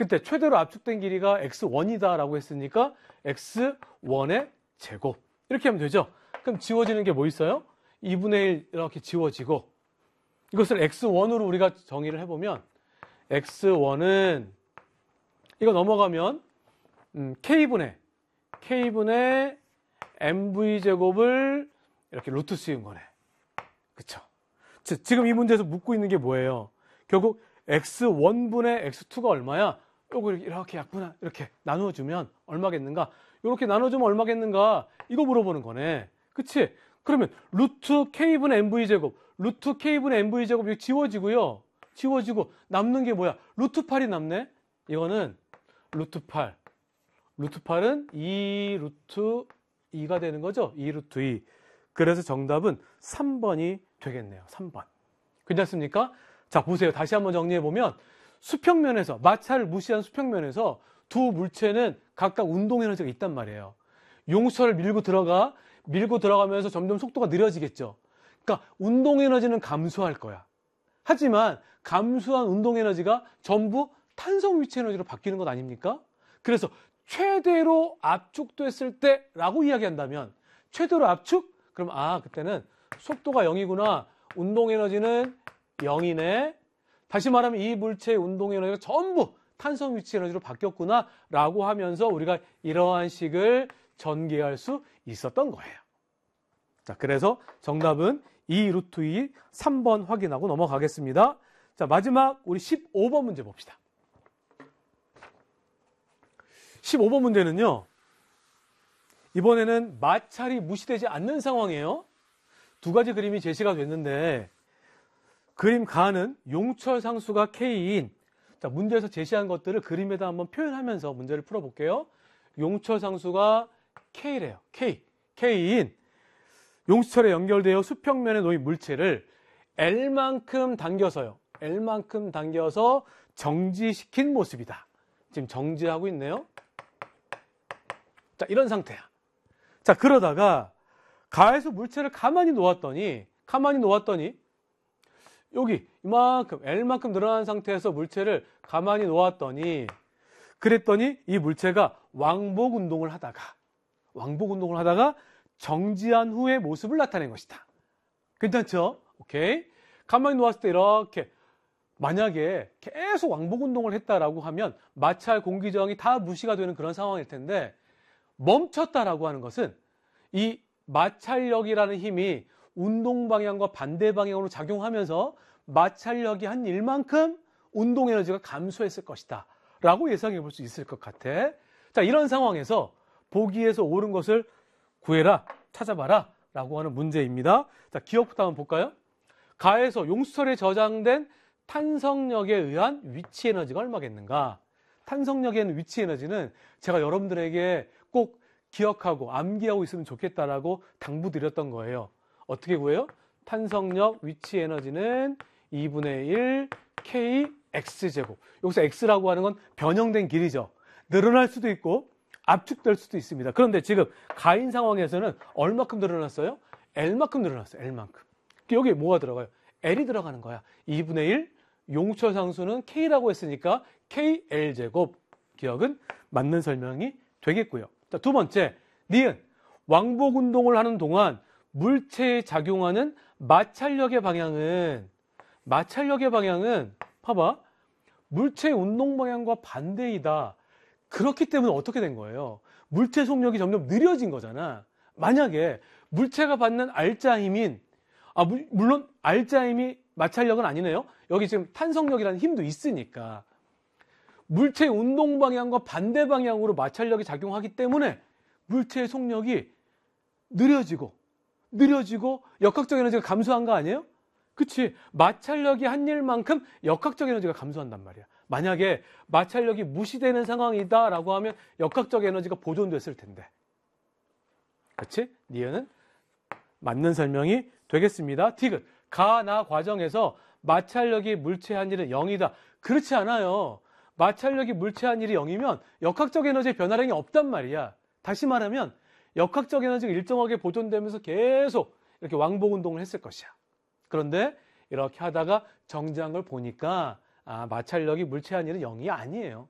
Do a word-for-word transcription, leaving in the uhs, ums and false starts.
그때 최대로 압축된 길이가 엑스 원이다 라고 했으니까 엑스 원의 제곱 이렇게 하면 되죠. 그럼 지워지는 게 뭐 있어요? 이분의 일 이렇게 지워지고 이것을 엑스 원으로 우리가 정의를 해보면 엑스 원은 이거 넘어가면 음, K분의 K분의 엠브이 제곱을 이렇게 루트 씌운 거네. 그쵸? 지금 이 문제에서 묻고 있는 게 뭐예요? 결국 엑스 원분의 엑스 투가 얼마야? 요거 이렇게 약분하 이렇게 나누어주면 얼마겠는가? 이렇게 나눠주면 얼마겠는가? 이거 물어보는 거네. 그치? 그러면 루트 K분의 엠브이 제곱 루트 K분의 엠브이 제곱 이거 지워지고요. 지워지고 남는 게 뭐야? 루트 팔이 남네? 이거는 루트 팔. 루트 팔은 이 루트 이가 되는 거죠? 이 루트 이. 그래서 정답은 삼 번이 되겠네요. 삼 번. 괜찮습니까? 자, 보세요. 다시 한번 정리해보면 수평면에서, 마찰을 무시한 수평면에서 두 물체는 각각 운동 에너지가 있단 말이에요. 용수철을 밀고 들어가, 밀고 들어가면서 점점 속도가 느려지겠죠. 그러니까 운동 에너지는 감소할 거야. 하지만 감소한 운동 에너지가 전부 탄성 위치 에너지로 바뀌는 것 아닙니까? 그래서 최대로 압축됐을 때라고 이야기한다면 최대로 압축? 그럼 아 그때는 속도가 영이구나. 운동 에너지는 영이네. 다시 말하면 이 물체의 운동 에너지가 전부 탄성 위치 에너지로 바뀌었구나 라고 하면서 우리가 이러한 식을 전개할 수 있었던 거예요. 자, 그래서 정답은 이 루트 이 삼 번 확인하고 넘어가겠습니다. 자, 마지막 우리 십오 번 문제 봅시다. 십오 번 문제는요. 이번에는 마찰이 무시되지 않는 상황이에요. 두 가지 그림이 제시가 됐는데 그림 가는 용철 상수가 K인 자, 문제에서 제시한 것들을 그림에다 한번 표현하면서 문제를 풀어볼게요. 용철 상수가 K래요. K. K인 용수철에 연결되어 수평면에 놓인 물체를 L만큼 당겨서요. L만큼 당겨서 정지시킨 모습이다. 지금 정지하고 있네요. 자, 이런 상태야. 자, 그러다가 가에서 물체를 가만히 놓았더니 가만히 놓았더니 여기 이만큼 L만큼 늘어난 상태에서 물체를 가만히 놓았더니 그랬더니 이 물체가 왕복 운동을 하다가 왕복 운동을 하다가 정지한 후의 모습을 나타낸 것이다. 괜찮죠? 오케이. 가만히 놓았을 때 이렇게 만약에 계속 왕복 운동을 했다라고 하면 마찰 공기저항이 다 무시가 되는 그런 상황일 텐데 멈췄다라고 하는 것은 이 마찰력이라는 힘이 운동 방향과 반대 방향으로 작용하면서 마찰력이 한 일만큼 운동 에너지가 감소했을 것이다 라고 예상해 볼 수 있을 것 같아. 자, 이런 상황에서 보기에서 옳은 것을 구해라, 찾아봐라 라고 하는 문제입니다. 자, 기억부터 한번 볼까요? 가에서 용수철에 저장된 탄성력에 의한 위치 에너지가 얼마겠는가? 탄성력에는 위치 에너지는 제가 여러분들에게 꼭 기억하고 암기하고 있으면 좋겠다라고 당부드렸던 거예요. 어떻게 구해요? 탄성력 위치 에너지는 이분의 일 K X제곱. 여기서 X라고 하는 건 변형된 길이죠. 늘어날 수도 있고 압축될 수도 있습니다. 그런데 지금 가인 상황에서는 얼마큼 늘어났어요? L만큼 늘어났어요. L만큼. 여기 뭐가 들어가요? L이 들어가는 거야. 이분의 일 용철 상수는 K라고 했으니까 K L제곱. 기억은 맞는 설명이 되겠고요. 자, 두 번째, 니은 왕복 운동을 하는 동안 물체에 작용하는 마찰력의 방향은 마찰력의 방향은 봐봐. 물체의 운동 방향과 반대이다. 그렇기 때문에 어떻게 된 거예요? 물체 속력이 점점 느려진 거잖아. 만약에 물체가 받는 R자 힘인 아 물, 물론 R자 힘이 마찰력은 아니네요. 여기 지금 탄성력이라는 힘도 있으니까 물체의 운동 방향과 반대 방향으로 마찰력이 작용하기 때문에 물체의 속력이 느려지고 느려지고 역학적 에너지가 감소한 거 아니에요? 그치? 마찰력이 한 일만큼 역학적 에너지가 감소한단 말이야. 만약에 마찰력이 무시되는 상황이다 라고 하면 역학적 에너지가 보존됐을 텐데. 그치? 니은은 맞는 설명이 되겠습니다. 티귿. 가, 나 과정에서 마찰력이 물체 한 일은 영이다. 그렇지 않아요. 마찰력이 물체 한 일이 영이면 역학적 에너지의 변화량이 없단 말이야. 다시 말하면 역학적 에너지가 일정하게 보존되면서 계속 이렇게 왕복 운동을 했을 것이야. 그런데 이렇게 하다가 정지한 걸 보니까 아, 마찰력이 물체 한 일은 영이 아니에요.